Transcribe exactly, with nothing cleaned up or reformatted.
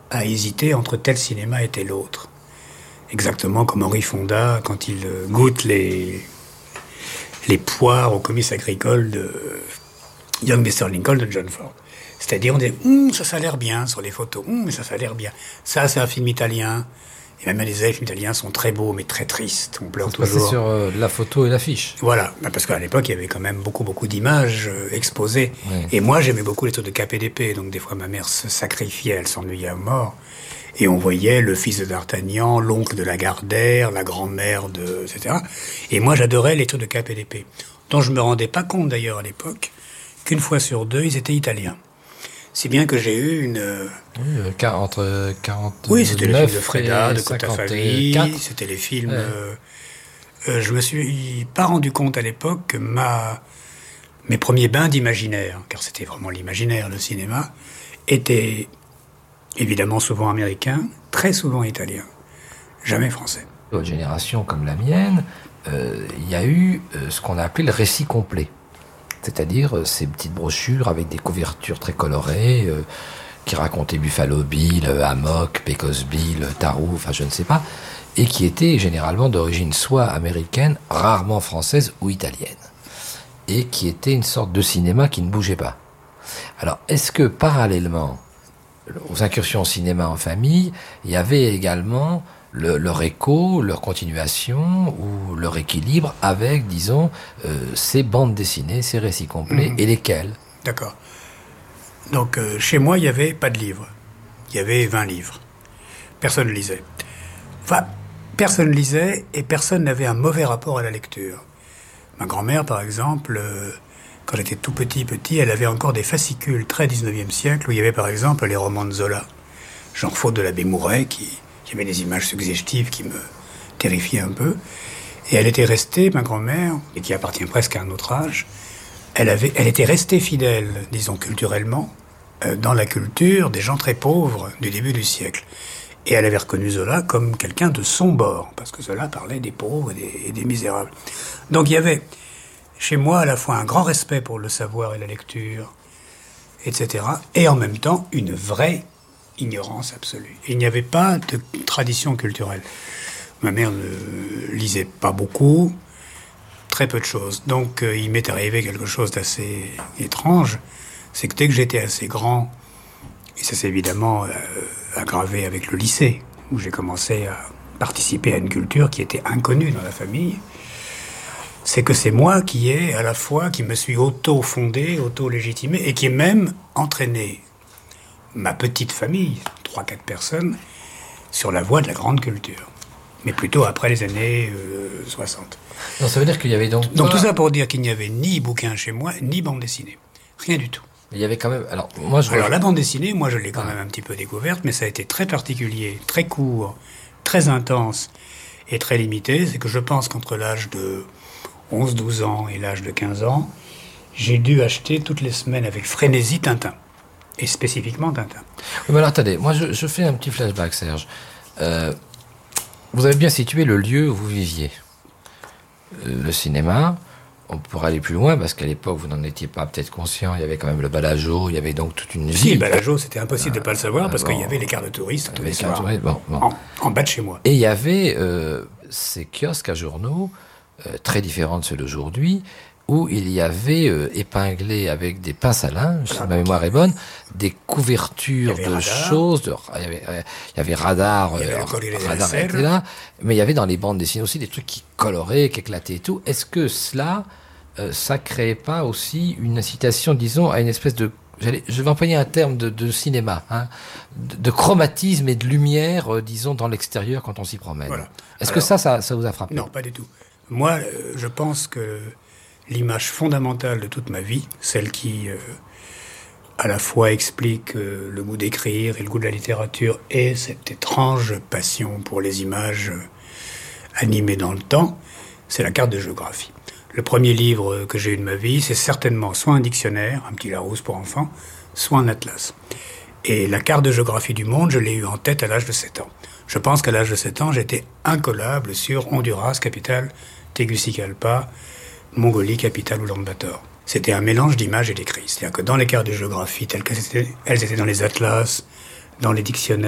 à hésiter entre tel cinéma et tel autre. Exactement comme Henri Fonda, quand il goûte les, les poires au comice agricole de Young mister Lincoln de John Ford. C'est-à-dire, on dit, hum, ça, ça a l'air bien sur les photos, hum, ça, ça a l'air bien. Ça, c'est un film italien. Et même les films italiens sont très beaux, mais très tristes. On pleure toujours. C'est sur euh, la photo et l'affiche. Voilà, parce qu'à l'époque, il y avait quand même beaucoup, beaucoup d'images euh, exposées. Oui. Et moi, j'aimais beaucoup les trucs de K P D P. Donc, des fois, ma mère se sacrifiait, elle s'ennuyait à mort. Et on voyait le fils de D'Artagnan, l'oncle de Lagardère, la grand-mère de... et cetera. Et moi, j'adorais les trucs de K P D P. Dont je me rendais pas compte, d'ailleurs, à l'époque, qu'une fois sur deux, ils étaient italiens. Si bien que j'ai eu une... Oui, euh, entre quarante-neuf Oui, c'était les films de Freda, de Cotafavi, cinquante-quatre. c'était les films... Ouais. Euh, euh, je me suis pas rendu compte à l'époque que ma, mes premiers bains d'imaginaire, car c'était vraiment l'imaginaire, le cinéma, étaient évidemment souvent américains, très souvent italiens, jamais français. Votre génération comme la mienne, euh, il y a eu euh, ce qu'on a appelé le récit complet. C'est-à-dire euh, ces petites brochures avec des couvertures très colorées euh, qui racontaient Buffalo Bill, euh, Amok, Pecos Bill, Tarou, enfin je ne sais pas, et qui étaient généralement d'origine soit américaine, rarement française ou italienne, et qui étaient une sorte de cinéma qui ne bougeait pas. Alors, est-ce que parallèlement aux incursions au cinéma en famille, il y avait également Le, leur écho, leur continuation ou leur équilibre avec, disons, euh, ces bandes dessinées, ces récits complets, mmh. et lesquels? D'accord. Donc, euh, chez moi, il n'y avait pas de livres. Il y avait vingt livres. Personne ne lisait. Enfin, personne lisait et personne n'avait un mauvais rapport à la lecture. Ma grand-mère, par exemple, euh, quand j'étais tout petit, petit, elle avait encore des fascicules très dix-neuvième siècle où il y avait, par exemple, les romans de Zola. Genre Faute de l'abbé Mouret, qui... Il y avait des images suggestives qui me terrifiaient un peu. Et elle était restée, ma grand-mère, et qui appartient presque à un autre âge, elle, avait, elle était restée fidèle, disons culturellement, euh, dans la culture des gens très pauvres du début du siècle. Et elle avait reconnu Zola comme quelqu'un de son bord, parce que Zola parlait des pauvres et des, et des misérables. Donc il y avait chez moi à la fois un grand respect pour le savoir et la lecture, et cetera, et en même temps une vraie ignorance absolue. Il n'y avait pas de tradition culturelle. Ma mère ne lisait pas beaucoup, très peu de choses. Donc euh, il m'est arrivé quelque chose d'assez étrange, c'est que dès que j'étais assez grand, et ça s'est évidemment euh, aggravé avec le lycée, où j'ai commencé à participer à une culture qui était inconnue dans la famille, c'est que c'est moi qui ai à la fois, qui me suis auto-fondé, auto-légitimé, et qui ai même entraîné ma petite famille, trois quatre personnes, sur la voie de la grande culture. Mais plutôt après les années euh, soixante. Non, ça veut dire qu'il y avait donc... Donc pas... tout ça pour dire qu'il n'y avait ni bouquin chez moi, ni bande dessinée. Rien du tout. Il y avait quand même... Alors, moi, je... Alors la bande dessinée, moi je l'ai quand ah. même un petit peu découverte, mais ça a été très particulier, très court, très intense et très limité. C'est que je pense qu'entre l'âge de onze douze ans et l'âge de quinze ans, j'ai dû acheter toutes les semaines avec frénésie Tintin. Et spécifiquement Tintin. Oui, mais alors attendez, moi je, je fais un petit flashback, Serge. Euh, vous avez bien situé le lieu où vous viviez. Le cinéma, on pourrait aller plus loin, parce qu'à l'époque, vous n'en étiez pas peut-être conscient, il y avait quand même le Balageau, il y avait donc toute une vie. Si, le Balageau, c'était impossible ah, de ne pas le savoir, ah, parce bon, qu'il y avait les cartes de touristes tous les soirs, touristes, bon, bon. En, en bas de chez moi. Et il y avait euh, ces kiosques à journaux, euh, très différents de ceux d'aujourd'hui, où il y avait euh, épinglé avec des pinces à linge, si ma mémoire est bonne, des couvertures de radar. choses. De, il, y avait, euh, il y avait radar, il y avait euh, radar était là, mais il y avait dans les bandes dessinées aussi des trucs qui coloraient, qui éclataient et tout. Est-ce que cela, euh, ça créait pas aussi une incitation, disons, à une espèce de... Je vais employer un terme de, de cinéma, hein, de, de chromatisme et de lumière, euh, disons, dans l'extérieur quand on s'y promène. Voilà. Est-ce Alors, que ça, ça, ça vous a frappé? Non, pas du tout. Moi, euh, je pense que l'image fondamentale de toute ma vie, celle qui, euh, à la fois explique euh, le goût d'écrire et le goût de la littérature et cette étrange passion pour les images euh, animées dans le temps, c'est la carte de géographie. Le premier livre que j'ai eu de ma vie, c'est certainement soit un dictionnaire, un petit Larousse pour enfants, soit un atlas. Et la carte de géographie du monde, je l'ai eue en tête à l'âge de sept ans. Je pense qu'à l'âge de sept ans, j'étais incollable sur Honduras, capitale, Tegucigalpa, Mongolie, capitale Oulan-Bator. C'était un mélange d'images et d'écrits. C'est-à-dire que dans les cartes de géographie, telles qu'elles étaient, elles étaient dans les atlas, dans les dictionnaires,